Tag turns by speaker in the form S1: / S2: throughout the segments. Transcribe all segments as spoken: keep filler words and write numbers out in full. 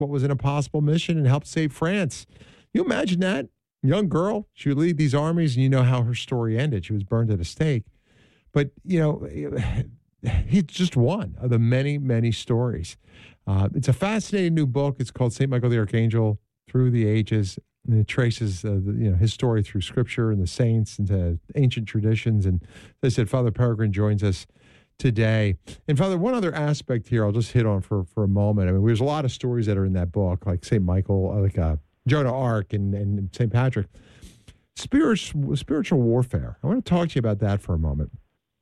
S1: what was an impossible mission and helped save France. You imagine that? Young girl, she would lead these armies, and you know how her story ended. She was burned at a stake. But, you know, he's just one of the many, many stories. Uh, it's a fascinating new book. It's called Saint Michael the Archangel Through the Ages. And it traces uh, the, you know, his story through Scripture and the saints and to ancient traditions. And as I said, Father Peregrine joins us today. And Father, one other aspect here I'll just hit on for, for a moment. I mean, there's a lot of stories that are in that book, like Saint Michael, like uh, Joan of Arc and, and Saint Patrick. Spiritual, spiritual warfare. I want to talk to you about that for a moment.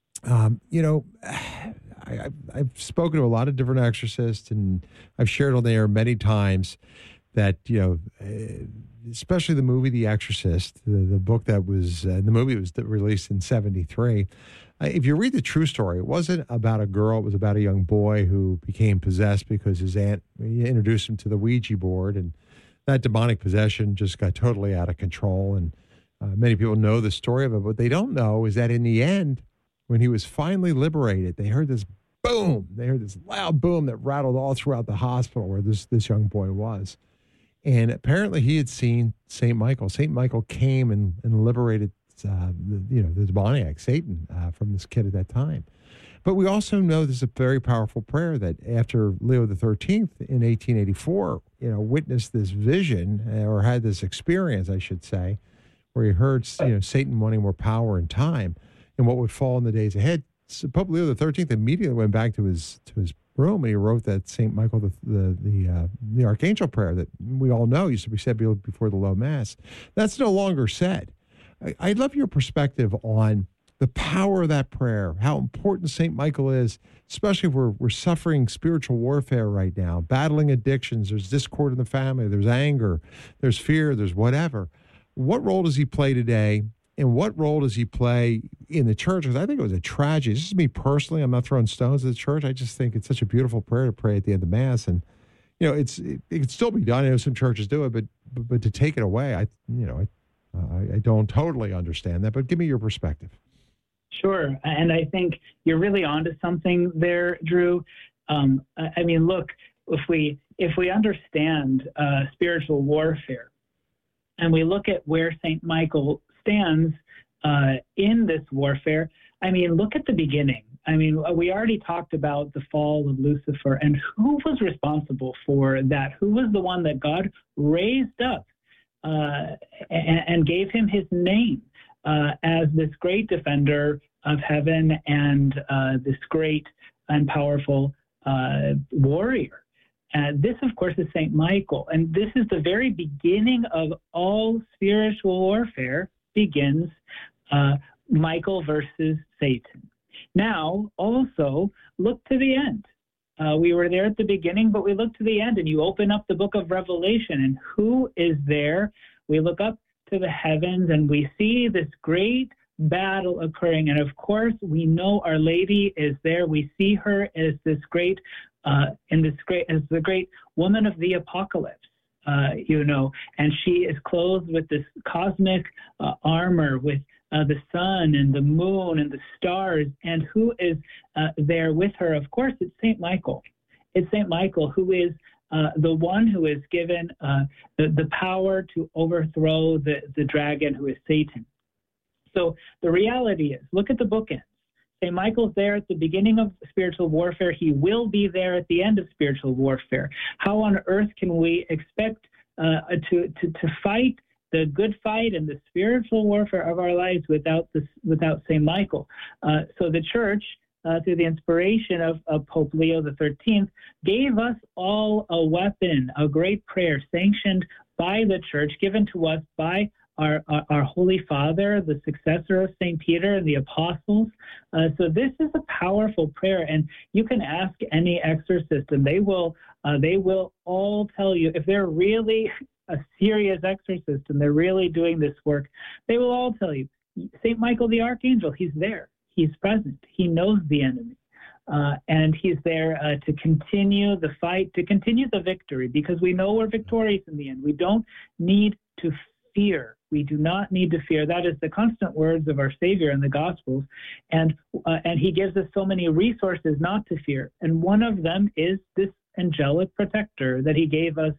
S1: Um, you know, I, I've, I've spoken to a lot of different exorcists, and I've shared on there many times that, you know, uh, especially the movie The Exorcist, the, the book that was, uh, the movie was released in seventy-three. Uh, if you read the true story, it wasn't about a girl. It was about a young boy who became possessed because his aunt introduced him to the Ouija board, and that demonic possession just got totally out of control. And uh, many people know the story of it. What they don't know is that in the end, when he was finally liberated, they heard this boom. They heard this loud boom that rattled all throughout the hospital where this, this young boy was. And apparently he had seen Saint Michael. Saint Michael came and, and liberated uh, the, you know, the demoniac, Satan, uh, from this kid at that time. But we also know there's a very powerful prayer that after Leo the thirteenth in eighteen eighty-four, you know, witnessed this vision, uh, or had this experience, I should say, where he heard, you know, Satan wanting more power and time and what would fall in the days ahead. So Pope Leo the thirteenth immediately went back to his to his room, and he wrote that Saint Michael the the the, uh, the Archangel prayer that we all know used to be said before the low mass. That's no longer said. I, I'd love your perspective on the power of that prayer, how important Saint Michael is, especially if we're, we're suffering spiritual warfare right now, battling addictions, there's discord in the family, there's anger, there's fear, there's whatever. What role does he play today, and what role does he play in the church? Because I think it was a tragedy. This is me personally. I'm not throwing stones at the church. I just think it's such a beautiful prayer to pray at the end of Mass. And, you know, it's it, it can still be done. I know some churches do it, but but, but to take it away, I, you know, I, uh, I don't totally understand that. But give me your perspective.
S2: Sure. And I think you're really onto something there, Drew. Um, I mean, look, if we if we understand uh, spiritual warfare and we look at where Saint Michael stands uh, in this warfare, I mean, look at the beginning. I mean, we already talked about the fall of Lucifer and who was responsible for that. Who was the one that God raised up uh, and, and gave him his name uh, as this great defender of heaven and uh, this great and powerful uh, warrior. And this, of course, is Saint Michael. And this is the very beginning of all spiritual warfare begins, uh, Michael versus Satan. Now, also, look to the end. Uh, we were there at the beginning, but we look to the end, and you open up the book of Revelation, and who is there? We look up to the heavens, and we see this great battle occurring. And of course, we know Our Lady is there. We see her as this great, uh, in this great, as the great woman of the apocalypse, uh, you know, and she is clothed with this cosmic uh, armor with uh, the sun and the moon and the stars. And who is uh, there with her? Of course, it's Saint Michael. It's Saint Michael who is Uh, the one who is given uh, the, the power to overthrow the, the dragon, who is Satan. So the reality is, look at the bookends. Saint Michael's there at the beginning of spiritual warfare. He will be there at the end of spiritual warfare. How on earth can we expect uh, to, to, to fight the good fight and the spiritual warfare of our lives without, this, without Saint Michael? Uh, so the Church, Uh, through the inspiration of, of Pope Leo the thirteenth, gave us all a weapon, a great prayer sanctioned by the Church, given to us by our, our, our Holy Father, the successor of Saint Peter and the Apostles. Uh, so this is a powerful prayer, and you can ask any exorcist, and they will uh, they will all tell you, if they're really a serious exorcist and they're really doing this work, they will all tell you, Saint Michael the Archangel, he's there. He's present. He knows the enemy. Uh, and he's there uh, to continue the fight, to continue the victory, because we know we're victorious in the end. We don't need to fear. We do not need to fear. That is the constant words of our Savior in the Gospels. And, uh, and he gives us so many resources not to fear. And one of them is this angelic protector that he gave us